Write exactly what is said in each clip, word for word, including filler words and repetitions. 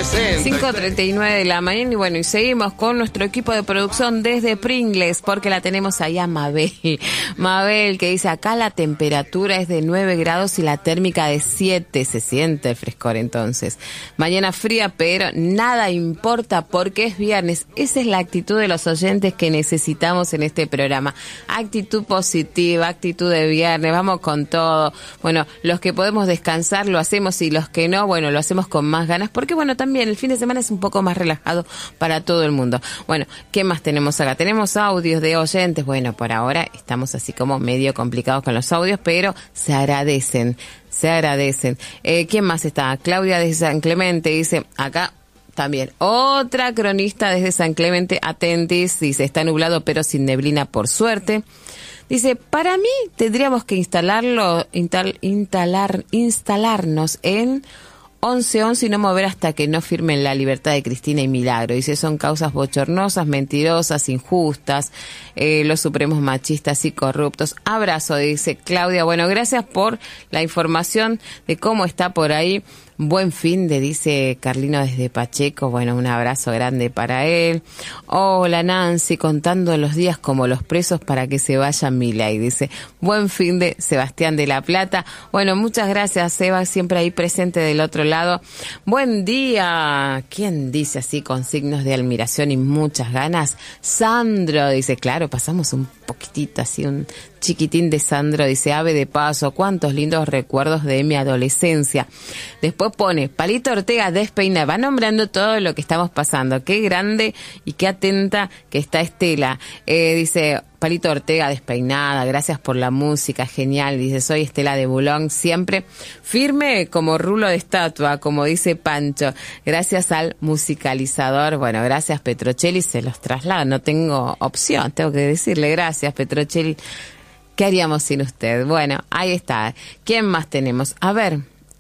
sesenta. cinco treinta y nueve de la mañana y bueno, y seguimos con nuestro equipo de producción desde Pringles, porque la tenemos ahí a Mabel. Mabel, que dice, acá la temperatura es de nueve grados y la térmica de siete. Se siente el frescor entonces. Mañana fría, pero nada importa porque es viernes. Esa es la actitud de los oyentes que necesitamos en este programa. Actitud positiva, actitud de viernes, vamos con todo. Bueno, los que podemos descansar lo hacemos y los que no, bueno, lo hacemos con más ganas, porque bueno, también el fin de semana es un poco más relajado para todo el mundo. Bueno, ¿qué más tenemos acá? Tenemos audios de oyentes. Bueno, por ahora estamos así como medio complicados con los audios, pero se agradecen, se agradecen. Eh, ¿Quién más está? Claudia de San Clemente dice, acá también otra cronista desde San Clemente, atentis, dice, está nublado pero sin neblina por suerte. Dice, para mí tendríamos que instalarlo, instal, instalar, instalarnos en once once y no mover hasta que no firmen la libertad de Cristina y Milagro. Dice, son causas bochornosas, mentirosas, injustas, eh, los supremos machistas y corruptos. Abrazo, dice Claudia. Bueno, gracias por la información de cómo está por ahí. Buen fin de, dice Carlino desde Pacheco. Bueno, un abrazo grande para él. Hola Nancy, contando los días como los presos para que se vayan Milei. Dice, buen fin de Sebastián de la Plata. Bueno, muchas gracias, Seba, siempre ahí presente del otro lado. Buen día. ¿Quién dice así con signos de admiración y muchas ganas? Sandro dice, claro, pasamos un poquitito así, un chiquitín de Sandro, dice, ave de paso, cuántos lindos recuerdos de mi adolescencia. Después pone, Palito Ortega despeina, va nombrando todo lo que estamos pasando. Qué grande y qué atenta que está Estela. Eh, dice, Palito Ortega despeinada, gracias por la música, genial. Dice, soy Estela de Bulón, siempre firme como rulo de estatua, como dice Pancho. Gracias al musicalizador. Bueno, gracias Petrocelli, se los traslado, no tengo opción, tengo que decirle gracias Petrocelli. ¿Qué haríamos sin usted? Bueno, ahí está. ¿Quién más tenemos? A ver,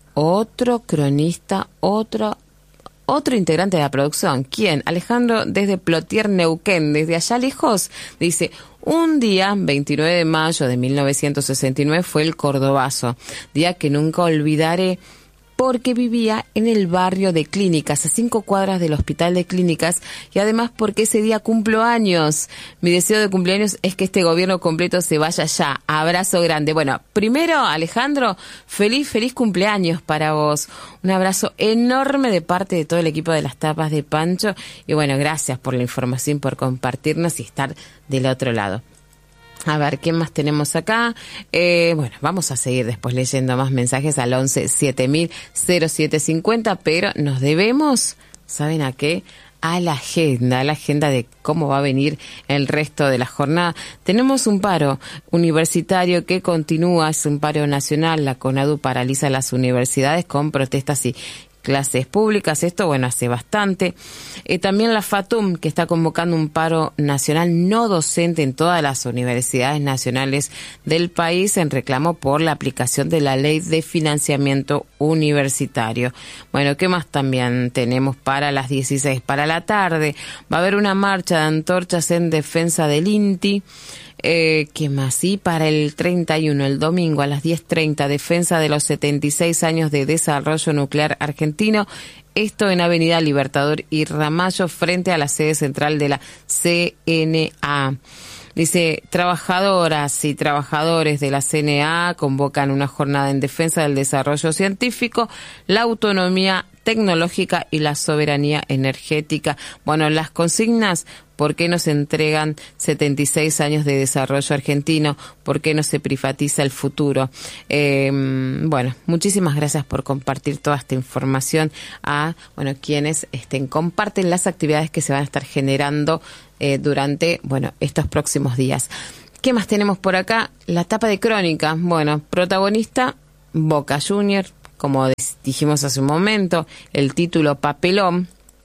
otro cronista, otro otro integrante de la producción. ¿Quién? Alejandro desde Plotier, Neuquén, desde allá lejos. Dice, un día, veintinueve de mayo de mil novecientos sesenta y nueve, fue el Cordobazo, día que nunca olvidaré, porque vivía en el barrio de Clínicas, a cinco cuadras del Hospital de Clínicas, y además porque ese día cumplo años. Mi deseo de cumpleaños es que este gobierno completo se vaya ya. Abrazo grande. Bueno, primero, Alejandro, feliz, feliz cumpleaños para vos. Un abrazo enorme de parte de todo el equipo de las tapas de Pancho. Y bueno, gracias por la información, por compartirnos y estar del otro lado. A ver, ¿quién más tenemos acá? Eh, bueno, vamos a seguir después leyendo más mensajes al once siete mil cero siete cincuenta, pero nos debemos, ¿saben a qué? A la agenda, a la agenda de cómo va a venir el resto de la jornada. Tenemos un paro universitario que continúa, es un paro nacional. La CONADU paraliza las universidades con protestas y clases públicas, esto bueno hace bastante. Eh, también la FATUM, que está convocando un paro nacional no docente en todas las universidades nacionales del país en reclamo por la aplicación de la ley de financiamiento universitario. Bueno, ¿qué más también tenemos para las dieciséis? Para la tarde va a haber una marcha de antorchas en defensa del INTI. Eh, ¿Qué más? Y para el treinta y uno, el domingo a las diez treinta, defensa de los setenta y seis años de desarrollo nuclear argentino. Esto en Avenida Libertador y Ramallo, frente a la sede central de la C N A. Dice, trabajadoras y trabajadores de la C N A convocan una jornada en defensa del desarrollo científico, la autonomía tecnológica y la soberanía energética. Bueno, las consignas, ¿por qué no se entregan setenta y seis años de desarrollo argentino? ¿Por qué no se privatiza el futuro? Eh, bueno, muchísimas gracias por compartir toda esta información a, bueno, quienes estén, comparten las actividades que se van a estar generando eh, durante, bueno, estos próximos días. ¿Qué más tenemos por acá? La tapa de crónica. Bueno, protagonista, Boca Juniors, como dijimos hace un momento, el título papelón.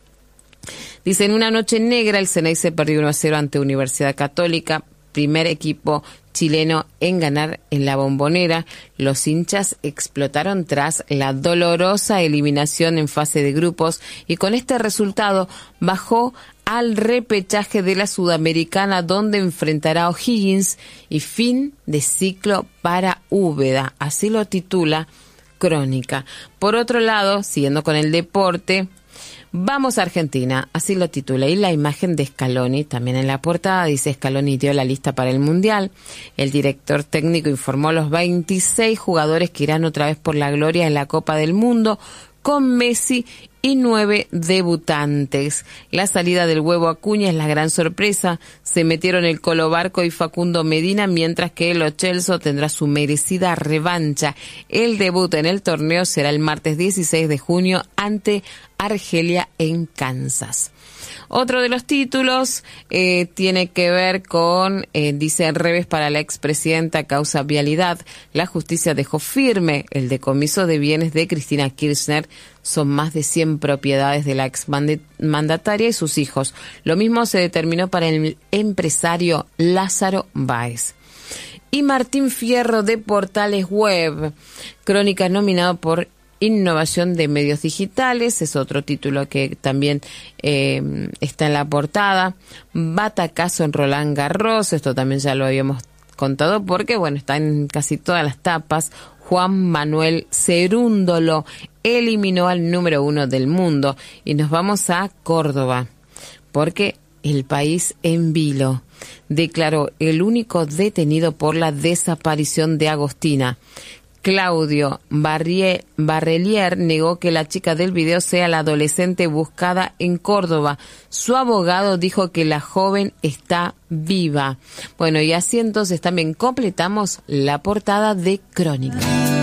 Dice, en una noche negra el Ceneice perdió uno a cero ante Universidad Católica, primer equipo chileno en ganar en la Bombonera. Los hinchas explotaron tras la dolorosa eliminación en fase de grupos y con este resultado bajó al repechaje de la Sudamericana, donde enfrentará a O'Higgins y fin de ciclo para Úbeda. Así lo titula Crónica. Por otro lado, siguiendo con el deporte, Vamos a Argentina, así lo titula. Y la imagen de Scaloni, también en la portada, dice: Scaloni dio la lista para el Mundial. El director técnico informó los veintiséis jugadores que irán otra vez por la gloria en la Copa del Mundo, con Messi y nueve debutantes. La salida del Huevo Acuña es la gran sorpresa. Se metieron el Colo Barco y Facundo Medina, mientras que el Lo Celso tendrá su merecida revancha. El debut en el torneo será el martes dieciséis de junio ante Argelia en Kansas. Otro de los títulos eh, tiene que ver con, eh, dice, revés para la expresidenta causa vialidad. La justicia dejó firme el decomiso de bienes de Cristina Kirchner. Son más de cien propiedades de la exmandataria y sus hijos. Lo mismo se determinó para el empresario Lázaro Báez. Y Martín Fierro de Portales Web, Crónica nominado por Innovación de Medios Digitales, es otro título que también eh, está en la portada. Batacazo en Roland Garros, esto también ya lo habíamos contado porque, bueno, está en casi todas las tapas. Juan Manuel Cerúndolo eliminó al número uno del mundo. Y nos vamos a Córdoba, porque El País en vilo declaró el único detenido por la desaparición de Agostina. Claudio Barrié, Barrelier negó que la chica del video sea la adolescente buscada en Córdoba. Su abogado dijo que la joven está viva. Bueno, y así entonces también completamos la portada de Crónica.